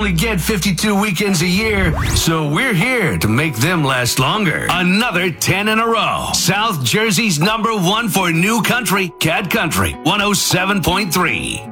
only get 52 weekends a year, so we're here to make them last longer. Another 10 in a row. South Jersey's #1 for new country, Cat Country 107.3.